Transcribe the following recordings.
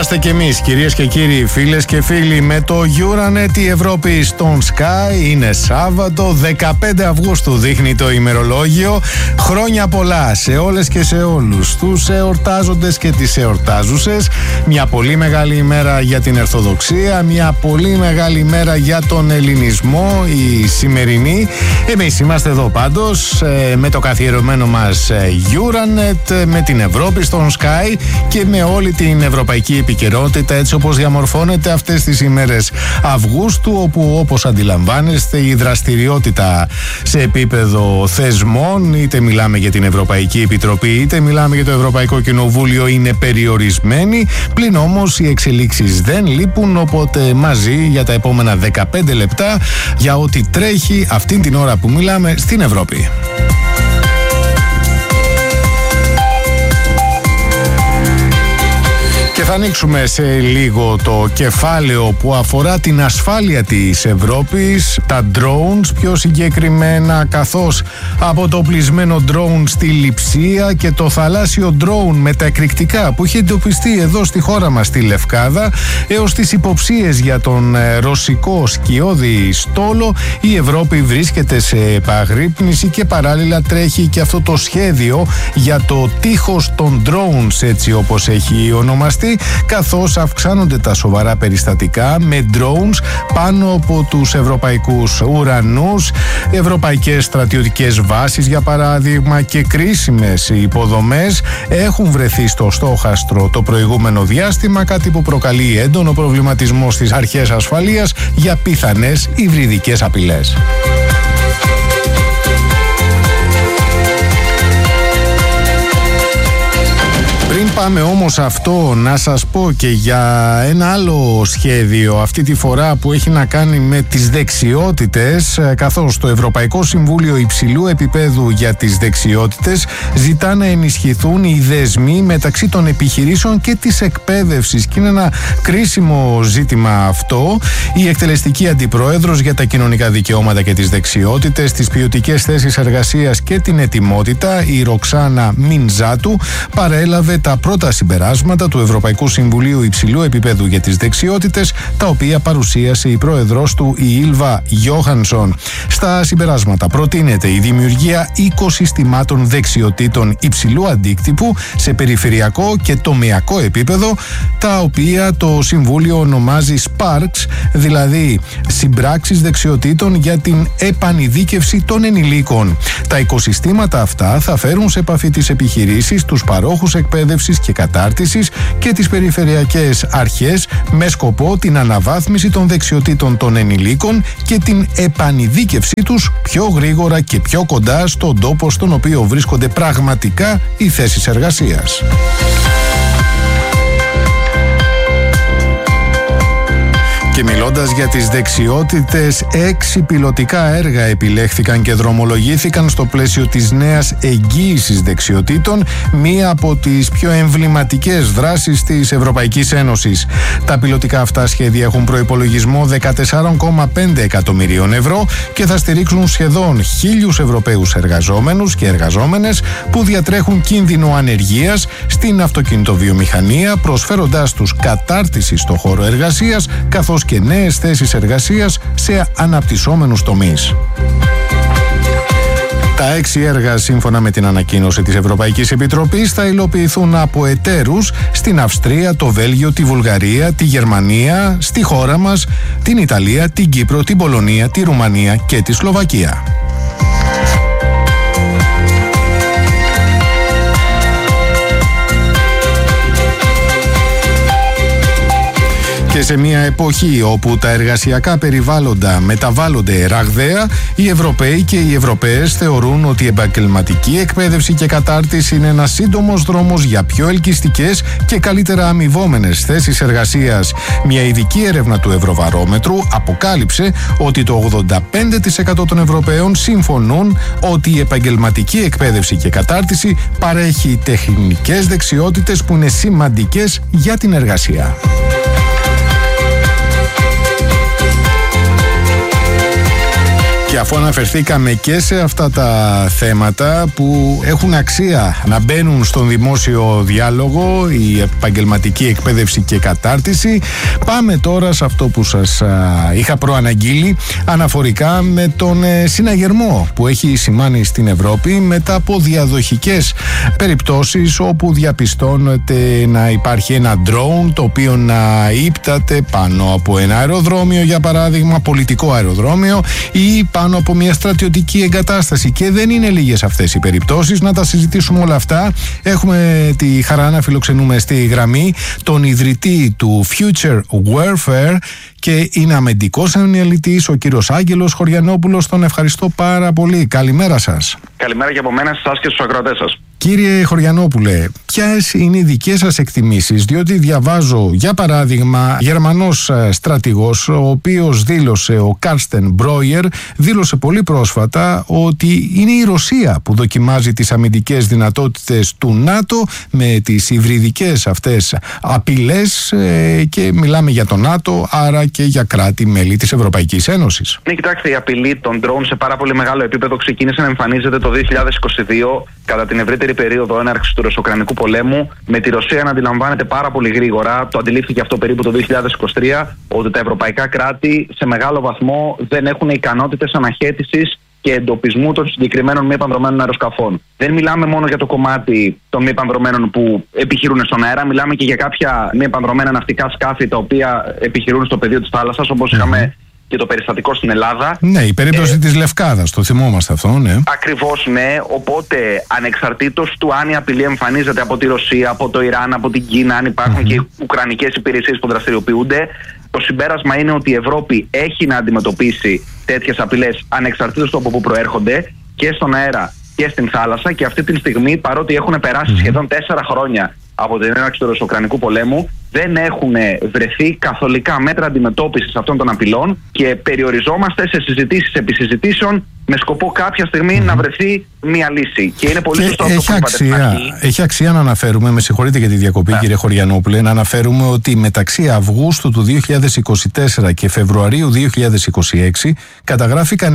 Είμαστε κι εμείς, κυρίες και κύριοι, φίλες και φίλοι, με το Euranet η Ευρώπη στον Sky. Είναι Σάββατο, 15 Αυγούστου δείχνει το ημερολόγιο. Χρόνια πολλά σε όλες και σε όλους τους εορτάζοντες και τις εορτάζουσες. Μια πολύ μεγάλη ημέρα για την Ορθοδοξία, μια πολύ μεγάλη ημέρα για τον ελληνισμό, η σημερινή. Εμείς είμαστε εδώ πάντως με το καθιερωμένο μας Euranet, με την Ευρώπη στον Sky και με όλη την ευρωπαϊκή επικαιρότητα, έτσι όπως διαμορφώνεται αυτές τις ημέρες Αυγούστου, όπου όπως αντιλαμβάνεστε η δραστηριότητα σε επίπεδο θεσμών, είτε μιλάμε για την Ευρωπαϊκή Επιτροπή είτε μιλάμε για το Ευρωπαϊκό Κοινοβούλιο, είναι περιορισμένη. Πλην όμως οι εξελίξεις δεν λείπουν, οπότε μαζί για τα επόμενα 15 λεπτά για ό,τι τρέχει αυτήν την ώρα που μιλάμε στην Ευρώπη. Και θα ανοίξουμε σε λίγο το κεφάλαιο που αφορά την ασφάλεια της Ευρώπης, τα drones πιο συγκεκριμένα, καθώς από το οπλισμένο drone στη Λειψία και το θαλάσσιο drone με τα εκρηκτικά που είχε εντοπιστεί εδώ στη χώρα μας στη Λευκάδα, έως τις υποψίες για τον ρωσικό σκιώδη στόλο, η Ευρώπη βρίσκεται σε επαγρύπνηση και παράλληλα τρέχει και αυτό το σχέδιο για το τείχος των drones, έτσι όπως έχει ονομαστεί, καθώς αυξάνονται τα σοβαρά περιστατικά με drones πάνω από τους ευρωπαϊκούς ουρανούς, ευρωπαϊκές στρατιωτικές βάσεις για παράδειγμα και κρίσιμες υποδομές έχουν βρεθεί στο στόχαστρο το προηγούμενο διάστημα, κάτι που προκαλεί έντονο προβληματισμό στις αρχές ασφαλείας για πιθανές υβριδικές απειλές. Πριν πάμε όμως αυτό, να σας πω και για ένα άλλο σχέδιο, αυτή τη φορά που έχει να κάνει με τις δεξιότητες, καθώς το Ευρωπαϊκό Συμβούλιο Υψηλού Επίπεδου για τις Δεξιότητες ζητά να ενισχυθούν οι δεσμοί μεταξύ των επιχειρήσεων και της εκπαίδευσης. Και είναι ένα κρίσιμο ζήτημα αυτό. Η εκτελεστική αντιπρόεδρος για τα κοινωνικά δικαιώματα και τις δεξιότητες, τις ποιοτικές θέσεις εργασίας και την ετοιμότητα, η Ροξάνα Μινζάτου, παρέλαβε τα πρώτα συμπεράσματα του Ευρωπαϊκού Συμβουλίου Υψηλού Επίπεδου για τις Δεξιότητες, τα οποία παρουσίασε η πρόεδρος του, η Ήλβα Γιόχανσον. Στα συμπεράσματα προτείνεται η δημιουργία οικοσυστημάτων δεξιοτήτων υψηλού αντίκτυπου σε περιφερειακό και τομεακό επίπεδο, τα οποία το Συμβούλιο ονομάζει Sparks, δηλαδή συμπράξεις δεξιοτήτων για την επανειδίκευση των ενηλίκων. Τα οικοσυστήματα αυτά θα φέρουν σε επαφή τις επιχειρήσεις, τους παρόχους εκπαίδευσης και κατάρτισης και τις περιφερειακές αρχές με σκοπό την αναβάθμιση των δεξιοτήτων των ενηλίκων και την επανειδίκευσή τους πιο γρήγορα και πιο κοντά στον τόπο στον οποίο βρίσκονται πραγματικά οι θέσεις εργασίας. Και μιλώντας για τις δεξιότητες, 6 πιλωτικά έργα επιλέχθηκαν και δρομολογήθηκαν στο πλαίσιο της νέας εγγύησης δεξιοτήτων, μία από τις πιο εμβληματικές δράσεις της Ευρωπαϊκής Ένωσης. Τα πιλωτικά αυτά σχέδια έχουν προϋπολογισμό 14,5 εκατομμυρίων ευρώ και θα στηρίξουν σχεδόν 1.000 Ευρωπαίους εργαζόμενους και εργαζόμενες που διατρέχουν κίνδυνο ανεργίας στην αυτοκινητοβιομηχανία, προσφέροντάς τους κατάρτιση στο χώρο εργασίας, καθώς και νέες θέσεις εργασίας σε αναπτυσσόμενους τομείς. Τα 6 έργα, σύμφωνα με την ανακοίνωση της Ευρωπαϊκής Επιτροπής, θα υλοποιηθούν από εταίρους στην Αυστρία, το Βέλγιο, τη Βουλγαρία, τη Γερμανία, στη χώρα μας, την Ιταλία, την Κύπρο, την Πολωνία, τη Ρουμανία και τη Σλοβακία. Και σε μια εποχή όπου τα εργασιακά περιβάλλοντα μεταβάλλονται ραγδαία, οι Ευρωπαίοι και οι Ευρωπαίες θεωρούν ότι η επαγγελματική εκπαίδευση και κατάρτιση είναι ένας σύντομος δρόμος για πιο ελκυστικές και καλύτερα αμοιβόμενες θέσεις εργασίας. Μια ειδική έρευνα του Ευρωβαρόμετρου αποκάλυψε ότι το 85% των Ευρωπαίων συμφωνούν ότι η επαγγελματική εκπαίδευση και κατάρτιση παρέχει τεχνικές δεξιότητες που είναι σημαντικές για την εργασία. Και αφού αναφερθήκαμε και σε αυτά τα θέματα που έχουν αξία να μπαίνουν στον δημόσιο διάλογο, η επαγγελματική εκπαίδευση και κατάρτιση, πάμε τώρα σε αυτό που σας είχα προαναγγείλει αναφορικά με τον συναγερμό που έχει σημάνει στην Ευρώπη μετά από διαδοχικές περιπτώσεις όπου διαπιστώνεται να υπάρχει ένα drone το οποίο να ύπταται πάνω από ένα αεροδρόμιο, για παράδειγμα πολιτικό αεροδρόμιο, ή πάνω από μια στρατιωτική εγκατάσταση. Και δεν είναι λίγες αυτές οι περιπτώσεις. Να τα συζητήσουμε όλα αυτά. Έχουμε τη χαρά να φιλοξενούμε στη γραμμή τον ιδρυτή του Future Warfare και είναι αμυντικός αναλυτής, ο κύριος Άγγελος Χωριανόπουλος. Τον ευχαριστώ πάρα πολύ. Καλημέρα σας. Καλημέρα και από μένα σε εσάς και στους ακροατές σας. Κύριε Χωριανόπουλε, ποιες είναι οι δικές σας εκτιμήσεις, διότι διαβάζω, για παράδειγμα, Γερμανός στρατηγός, ο οποίος δήλωσε, ο Κάρστεν Μπρόιερ, δήλωσε πολύ πρόσφατα ότι είναι η Ρωσία που δοκιμάζει τις αμυντικές δυνατότητες του ΝΑΤΟ με τις υβριδικές αυτές απειλές και μιλάμε για το ΝΑΤΟ, άρα και για κράτη-μέλη της Ευρωπαϊκής Ένωσης. Ναι, κοιτάξτε, η απειλή των drone σε πάρα πολύ μεγάλο επίπεδο ξεκίνησε να εμφανίζεται το 2022 κατά την ευρύτερη περίοδο έναρξης του Ρωσο-Ουκρανικού πολέμου, με τη Ρωσία να αντιλαμβάνεται πάρα πολύ γρήγορα, το αντιλήφθηκε αυτό περίπου το 2023, ότι τα ευρωπαϊκά κράτη σε μεγάλο βαθμό δεν έχουν ικανότητες αναχέτησης και εντοπισμού των συγκεκριμένων μη επανδρωμένων αεροσκαφών. Δεν μιλάμε μόνο για το κομμάτι των μη επανδρωμένων που επιχειρούν στον αέρα, μιλάμε και για κάποια μη επανδρωμένα ναυτικά σκάφη τα οποία επιχειρούν στο πεδίο της θάλασσας, όπως είχαμε και το περιστατικό στην Ελλάδα. Ναι, η περίπτωση της Λευκάδας, το θυμόμαστε αυτό, ναι. Ακριβώς, ναι. Οπότε, ανεξαρτήτως του αν η απειλή εμφανίζεται από τη Ρωσία, από το Ιράν, από την Κίνα, αν υπάρχουν και ουκρανικές υπηρεσίες που δραστηριοποιούνται, το συμπέρασμα είναι ότι η Ευρώπη έχει να αντιμετωπίσει τέτοιες απειλές ανεξαρτήτως του από πού προέρχονται, και στον αέρα και στην θάλασσα. Και αυτή τη στιγμή, παρότι έχουν περάσει σχεδόν 4 χρόνια από την έναρξη του Ρωσο-Ουκρανικού πολέμου, δεν έχουν βρεθεί καθολικά μέτρα αντιμετώπισης αυτών των απειλών και περιοριζόμαστε σε συζητήσεις επί συζητήσεων με σκοπό κάποια στιγμή να βρεθεί μία λύση. Και είναι πολύ σωστό αυτό που είπατε στην αρχή. Έχει αξία να αναφέρουμε, με συγχωρείτε για τη διακοπή, κύριε Χωριανόπουλε, να αναφέρουμε ότι μεταξύ Αυγούστου του 2024 και Φεβρουαρίου 2026 καταγράφηκαν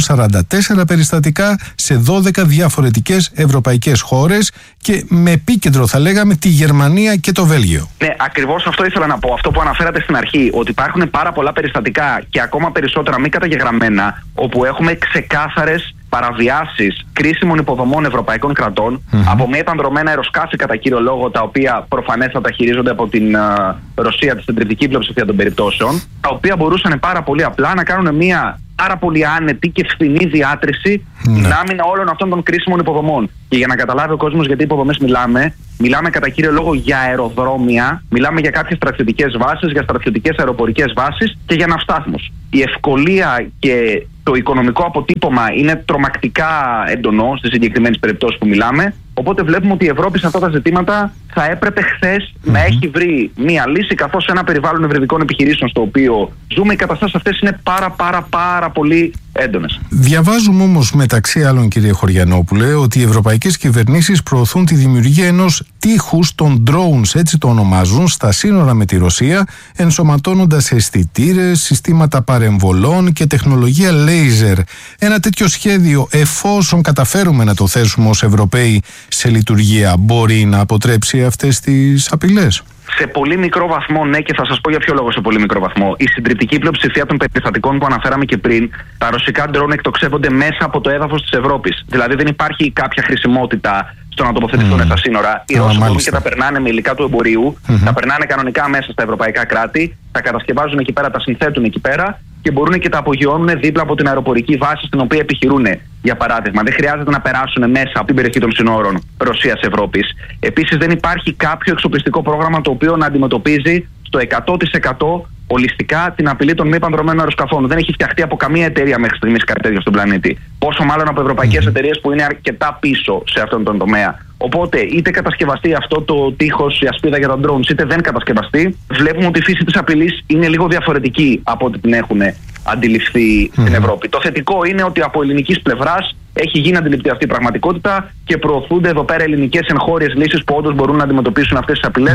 144 περιστατικά σε 12 διαφορετικές ευρωπαϊκές χώρες και με επίκεντρο, θα λέγαμε, τη Γερμανία και το Βέλγιο. Ναι, ακριβώς αυτό ήθελα να πω. Αυτό που αναφέρατε στην αρχή, ότι υπάρχουν πάρα πολλά περιστατικά και ακόμα περισσότερα μη καταγεγραμμένα, όπου έχουμε ξεκάθαρες παραβιάσεις κρίσιμων υποδομών ευρωπαϊκών κρατών από μη επανδρωμένα αεροσκάφη κατά κύριο λόγο, τα οποία προφανέστατα χειρίζονται από την Ρωσία τη συντριπτική πλειοψηφία των περιπτώσεων, τα οποία μπορούσαν πάρα πολύ απλά να κάνουν μια πάρα πολύ άνετη και φθηνή διάτρηση στην άμυνα όλων αυτών των κρίσιμων υποδομών. Και για να καταλάβει ο κόσμος γιατί υποδομές μιλάμε κατά κύριο λόγο για αεροδρόμια, μιλάμε για κάποιες στρατιωτικές βάσεις, για στρατιωτικές αεροπορικές βάσεις και για ναυστάθμους. Η ευκολία και το οικονομικό αποτύπωμα είναι τρομακτικά εντονό στις συγκεκριμένες περιπτώσεις που μιλάμε. Οπότε βλέπουμε ότι η Ευρώπη σε αυτά τα ζητήματα θα έπρεπε χθες να έχει βρει μία λύση, καθώς σε ένα περιβάλλον ευρυδικών επιχειρήσεων στο οποίο ζούμε, οι καταστάσεις αυτές είναι πάρα πολύ έντονες. Διαβάζουμε όμως μεταξύ άλλων, κύριε Χωριανόπουλε, ότι οι ευρωπαϊκές κυβερνήσεις προωθούν τη δημιουργία ενός τείχους των drones, έτσι το ονομάζουν, στα σύνορα με τη Ρωσία, ενσωματώνοντας αισθητήρες, συστήματα παρεμβολών και τεχνολογία laser. Ένα τέτοιο σχέδιο, εφόσον καταφέρουμε να το θέσουμε ως Ευρωπαίοι σε λειτουργία, μπορεί να αποτρέψει αυτές τις απειλές? Σε πολύ μικρό βαθμό, ναι, και θα σας πω για ποιο λόγο σε πολύ μικρό βαθμό. Η συντριπτική πλειοψηφία των περιστατικών που αναφέραμε και πριν, τα ρωσικά ντρόουν εκτοξεύονται μέσα από το έδαφος της Ευρώπης. Δηλαδή δεν υπάρχει κάποια χρησιμότητα στο να τοποθετηθούν στα σύνορα. Οι Ρώσοι μπορούν και τα περνάνε με υλικά του εμπορίου, τα περνάνε κανονικά μέσα στα ευρωπαϊκά κράτη, τα κατασκευάζουν εκεί πέρα, τα συνθέτουν εκεί πέρα και μπορούν και τα απογειώνουν δίπλα από την αεροπορική βάση στην οποία επιχειρούν. Για παράδειγμα, δεν χρειάζεται να περάσουν μέσα από την περιοχή των συνόρων Ρωσίας-Ευρώπης. Επίσης, δεν υπάρχει κάποιο εξοπλιστικό πρόγραμμα το οποίο να αντιμετωπίζει στο 100% ολιστικά την απειλή των μη επανδρωμένων αεροσκαφών. Δεν έχει φτιαχτεί από καμία εταιρεία μέχρι στιγμής κάτι τέτοιο στον πλανήτη. Πόσο μάλλον από ευρωπαϊκές εταιρείες που είναι αρκετά πίσω σε αυτόν τον τομέα. Οπότε, είτε κατασκευαστεί αυτό το τείχος, η ασπίδα για τα drones, είτε δεν κατασκευαστεί, βλέπουμε ότι η φύση της απειλής είναι λίγο διαφορετική από ό,τι την έχουν αντιληφθεί στην Ευρώπη. Το θετικό είναι ότι από ελληνικής πλευράς έχει γίνει αντιληπτή αυτή η πραγματικότητα και προωθούνται εδώ πέρα ελληνικές εγχώριες λύσεις που όντως μπορούν να αντιμετωπίσουν αυτές τις απειλές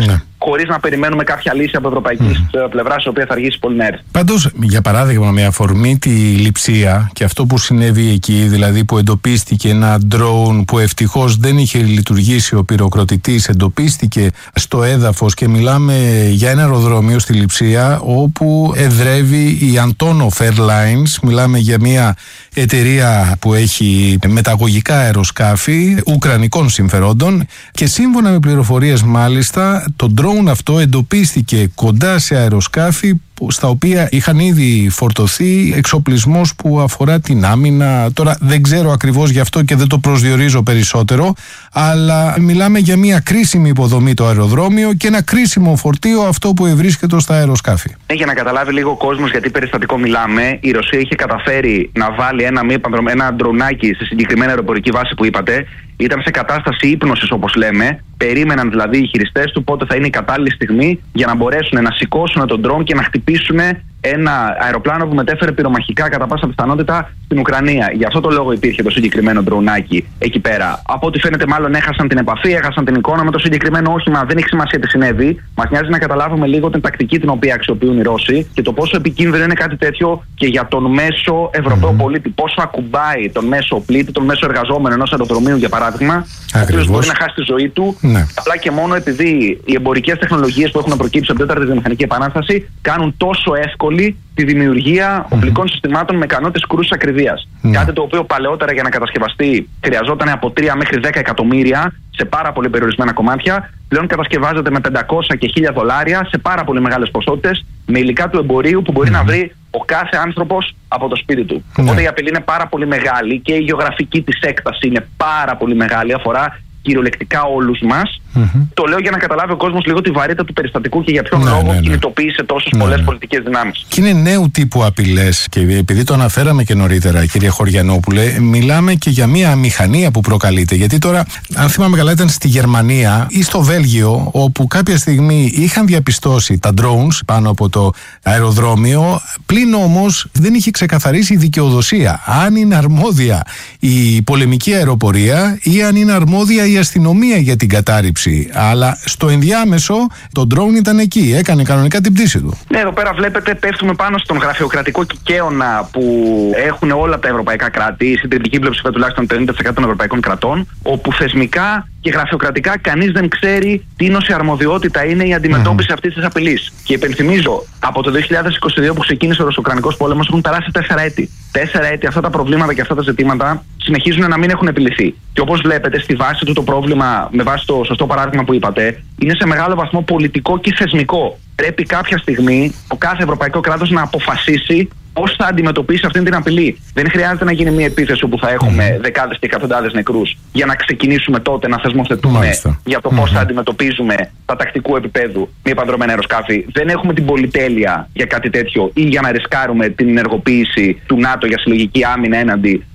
χωρίς να περιμένουμε κάποια λύση από ευρωπαϊκή πλευρά, η οποία θα αργήσει πολύ να έρθει. Πάντως, για παράδειγμα, με αφορμή τη Λειψία και αυτό που συνέβη εκεί, δηλαδή που εντοπίστηκε ένα drone που ευτυχώς δεν είχε λειτουργήσει ο πυροκροτητής, εντοπίστηκε στο έδαφος, και μιλάμε για ένα αεροδρόμιο στη Λειψία όπου εδρεύει η Antonov Airlines. Μιλάμε για μια εταιρεία που έχει μεταγωγικά αεροσκάφη ουκρανικών συμφερόντων, και σύμφωνα με πληροφορίες μάλιστα το drone αυτό εντοπίστηκε κοντά σε αεροσκάφη στα οποία είχαν ήδη φορτωθεί εξοπλισμός που αφορά την άμυνα. Τώρα δεν ξέρω ακριβώς γι' αυτό και δεν το προσδιορίζω περισσότερο, αλλά μιλάμε για μια κρίσιμη υποδομή το αεροδρόμιο και ένα κρίσιμο φορτίο αυτό που ευρίσκεται στα αεροσκάφη. Για να καταλάβει λίγο ο κόσμος γιατί περιστατικό μιλάμε, η Ρωσία είχε καταφέρει να βάλει ένα ντρονάκι στη συγκεκριμένη αεροπορική βάση που είπατε. Ήταν σε κατάσταση ύπνωσης, όπως λέμε. Περίμεναν δηλαδή οι χειριστές του πότε θα είναι η κατάλληλη στιγμή για να μπορέσουν να σηκώσουν τον ντρόν και να χτυπήσουν ένα αεροπλάνο που μετέφερε πυρομαχικά κατά πάσα πιθανότητα στην Ουκρανία. Γι' αυτό το λόγο υπήρχε το συγκεκριμένο ντρονάκι εκεί πέρα. Από ό,τι φαίνεται, μάλλον έχασαν την επαφή, έχασαν την εικόνα με το συγκεκριμένο όχημα. Δεν έχει σημασία τι συνέβη. Μας νοιάζει να καταλάβουμε λίγο την τακτική την οποία αξιοποιούν οι Ρώσοι και το πόσο επικίνδυνο είναι κάτι τέτοιο και για τον μέσο Ευρωπαίο πολίτη. Πόσο ακουμπάει τον μέσο πλήτη, τον μέσο εργαζόμενο ενός αεροδρομίου, για παράδειγμα, ο οποίος μπορεί να χάσει τη ζωή του, απλά και μόνο επειδή οι εμπορικές τεχνολογίες που έχουν προκύψει από την 4η Βιομηχανική Επανάσταση κάνουν τόσο εύκολη τη δημιουργία οπλικών συστημάτων με ικανότητες κρούσης ακριβίας. Κάτι το οποίο παλαιότερα για να κατασκευαστεί χρειαζόταν από 3 μέχρι 10 εκατομμύρια σε πάρα πολύ περιορισμένα κομμάτια. Πλέον κατασκευάζεται με $500 και $1.000 σε πάρα πολύ μεγάλες ποσότητες, με υλικά του εμπορίου που μπορεί να βρει ο κάθε άνθρωπος από το σπίτι του. Οπότε η απειλή είναι πάρα πολύ μεγάλη και η γεωγραφική της έκταση είναι πάρα πολύ μεγάλη, αφορά κυριολεκτικά όλους μας. Το λέω για να καταλάβει ο κόσμος λίγο τη βαρύτητα του περιστατικού και για ποιον λόγο κινητοποίησε τόσες πολλές πολιτικές δυνάμεις. Και είναι νέου τύπου απειλές, και επειδή το αναφέραμε και νωρίτερα, κύριε Χωριανόπουλε, μιλάμε και για μια αμηχανία που προκαλείται. Γιατί τώρα, αν θυμάμαι καλά, ήταν στη Γερμανία ή στο Βέλγιο, όπου κάποια στιγμή είχαν διαπιστώσει τα drones πάνω από το αεροδρόμιο, πλην όμως δεν είχε ξεκαθαρίσει η δικαιοδοσία. Αν είναι αρμόδια η πολεμική αεροπορία ή αν είναι αρμόδια η αστυνομία για την κατάρριψη. Αλλά στο ενδιάμεσο το drone ήταν εκεί, έκανε κανονικά την πτήση του. Ναι, εδώ πέρα βλέπετε, πέφτουμε πάνω στον γραφειοκρατικό κικαίωνα που έχουν όλα τα ευρωπαϊκά κράτη, η συντριπτική πλειοψηφία τουλάχιστον 50% των ευρωπαϊκών κρατών, όπου θεσμικά και γραφειοκρατικά κανείς δεν ξέρει τι νόση αρμοδιότητα είναι η αντιμετώπιση αυτής της απειλής. Και υπενθυμίζω, από το 2022 που ξεκίνησε ο Ρωσο-Ουκρανικός πόλεμος έχουν περάσει 4 έτη. 4 έτη αυτά τα προβλήματα και αυτά τα ζητήματα συνεχίζουν να μην έχουν επιληθεί. Και όπως βλέπετε, στη βάση του το πρόβλημα, με βάση το σωστό παράδειγμα που είπατε, είναι σε μεγάλο βαθμό πολιτικό και θεσμικό. Πρέπει κάποια στιγμή ο κάθε ευρωπαϊκό κράτος να αποφασίσει πώς θα αντιμετωπίσει αυτή την απειλή. Δεν χρειάζεται να γίνει μια επίθεση όπου θα έχουμε δεκάδες και εκατοντάδες νεκρούς για να ξεκινήσουμε τότε να θεσμοθετούμε για το πώς θα αντιμετωπίζουμε τα τακτικού επίπεδου μη επανδρομένα αεροσκάφη. Δεν έχουμε την πολυτέλεια για κάτι τέτοιο ή για να ρισκάρουμε την ενεργοποίηση του ΝΑΤΟ για συλλογική άμυνα έναντι